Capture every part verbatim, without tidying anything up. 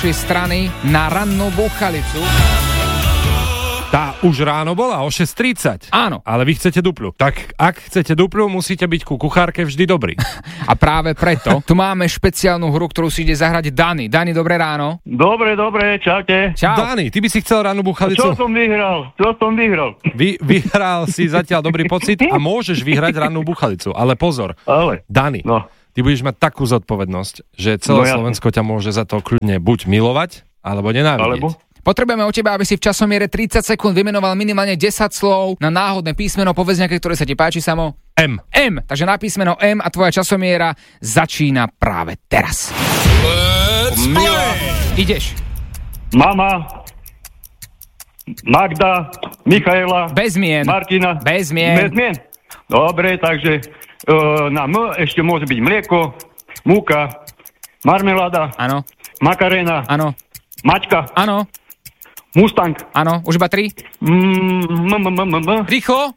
našej strany na rannú búchalicu. Tá už ráno bola o šesť tridsať. Áno. Ale vy chcete duplu. Tak ak chcete duplu, musíte byť ku kuchárke vždy dobrý. A práve preto tu máme špeciálnu hru, ktorú si ide zahrať Dani. Dani, dobré ráno. Dobre, dobre, čaute. Čau. Dani, ty by si chcel rannú búchalicu? Čo som vyhral? Čo som vyhral? Vy, vyhral si zatiaľ dobrý pocit a môžeš vyhrať rannú búchalicu. Ale pozor, Ale, Dani, no. ty budeš mať takú zodpovednosť, že celé No, Slovensko ťa môže za to kľudne buď milovať, alebo nenávidieť. Alebo? Potrebujeme od teba, aby si v časomiere tridsať sekúnd vymenoval minimálne desať slov na náhodné písmeno. Povedz nejaké, ktoré sa ti páči, Samo. M. M. Takže na písmeno M a tvoja časomiera začína práve teraz. Let's play! Ideš. Mama, Magda, Michaela, Bez mien. Martina. Bez mien. Bez mien. Dobre, takže uh, na M ešte môže byť mlieko, múka, marmeláda, Áno, makaréna, áno, mačka, áno, Mustang. áno. Už iba tri. Mm, m, m, m, m, m. Rýchlo.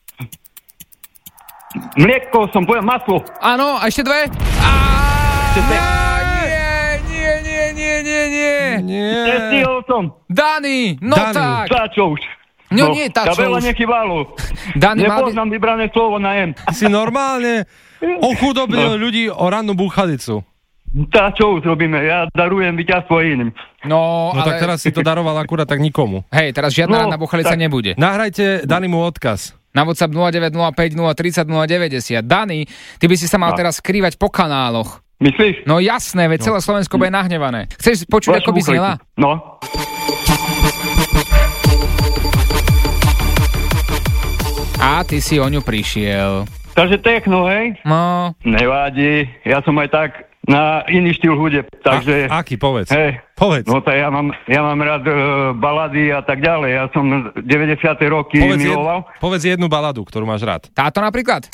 Mlieko som povedal, maslo. Áno, a ešte dve. Á, nie, nie, nie, nie, nie, nie. Nie. Nestihol som. Dani, no Dani. tak. Tá čo už. No nie, tá čo veľa už. nechybalo. Dani, mal by... Nepoznám vybrané slovo na M. Si normálne ochudobil No. ľudí o rannú búchalicu. Tá čo už robíme, ja darujem víťazstvo iným. No, No ale... tak teraz si to daroval akurát tak nikomu. Hej, teraz žiadna No, ranná búchalica tak. nebude. Nahrajte Danimu odkaz. Na WhatsApp nula deväť nula päť nula tri nula nula deväťdesiat. Dani, ty by si sa mal No. teraz skrývať po kanáloch. Myslíš? No jasné, veď celé Slovensko bude nahnevané. Chceš počuť, ako by znela? No. A ty si o ňu prišiel. Takže techno, hej? No, Nevadí, ja som aj tak na iný štýl hudeb, takže... A, aký, povedz. Hej, Povedz. no tak ja mám, ja mám rád uh, balady a tak ďalej. Ja som deväťdesiate roky Povedz, jed, miloval. povedz jednu baladu, ktorú máš rád. táto napríklad?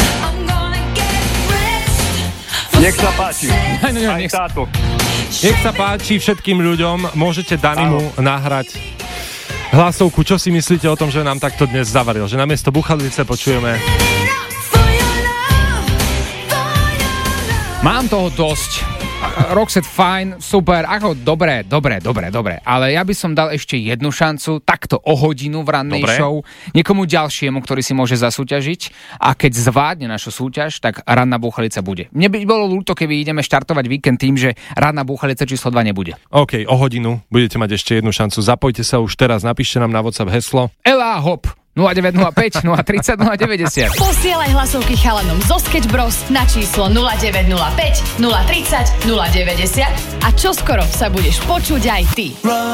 Nech sa páči. No, no, Aj nech sa- táto. Nech sa páči všetkým ľuďom, môžete Danimu nahrať hlasovku. Čo si myslíte o tom, že nám takto dnes zavaril? Že namiesto buchalice počujeme... Mám toho dosť. Roxette fajn, super, ako dobre, dobre, dobre, dobre. Ale ja by som dal ešte jednu šancu, takto o hodinu v rannej Dobre. show, niekomu ďalšiemu, ktorý si môže zasúťažiť. A keď zvládne našu súťaž, tak ranná búchalica bude. Mne by bolo ľúto, keby ideme štartovať víkend tým, že ranná búchalica číslo dva nebude. OK, o hodinu budete mať ešte jednu šancu. Zapojte sa už teraz, napíšte nám na WhatsApp heslo. Ela hop nula deväť nula päť nula tri nula nula deväťdesiat. Posielaj hlasovky chalanom zo Sketch Bros na číslo nula deväť nula päť nula tri nula nula deväťdesiat a čoskoro sa budeš počuť aj ty.